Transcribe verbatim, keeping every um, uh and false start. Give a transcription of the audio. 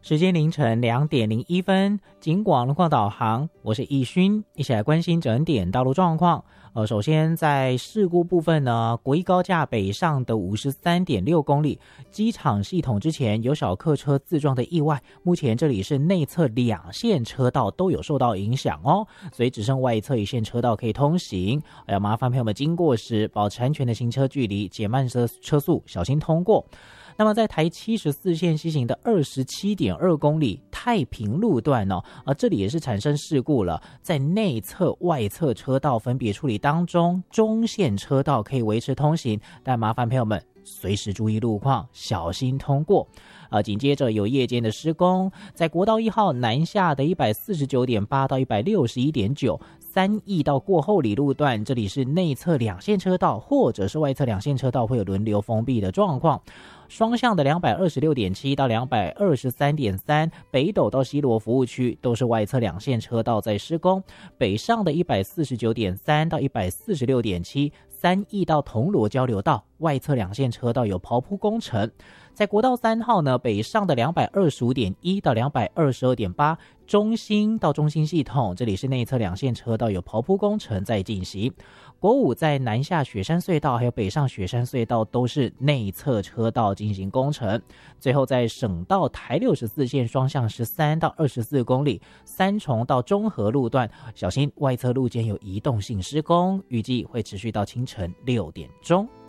时间凌晨两点零一分，警广路况导航，我是易勋，一起来关心整点道路状况。呃，首先在事故部分呢，国一高架北上的五十三点六公里，机场系统之前有小客车自撞的意外，目前这里是内侧两线车道都有受到影响哦，所以只剩外侧一线车道可以通行，要麻烦朋友们经过时保持安全的行车距离，减慢车车速，小心通过。那么在台七十四线西行的二十七点二公里太平路段哦，呃，这里也是产生事故了，在内侧外侧车道分别处理当中，中线车道可以维持通行，但麻烦朋友们随时注意路况，小心通过。呃，紧接着有夜间的施工，在国道一号南下的一百四十九点八到一百六十一点九，三义到过后里路段，这里是内侧两线车道或者是外侧两线车道会有轮流封闭的状况。双向的两百二十六点七到两百二十三点三，北斗到西螺服务区都是外侧两线车道在施工。北上的一百四十九点三到一百四十六点七，三义到铜锣交流道外侧两线车道有刨铺工程。在国道三号呢，北上的两百二十五点一到两百二十二点八，中兴到中兴系统，这里是内侧两线车道有刨铺工程在进行。国五在南下雪山隧道还有北上雪山隧道都是内侧车道进行工程。最后在省道台六十四线双向十三到二十四公里，三重到中和路段，小心外侧路肩有移动性施工，预计会持续到清晨六点钟。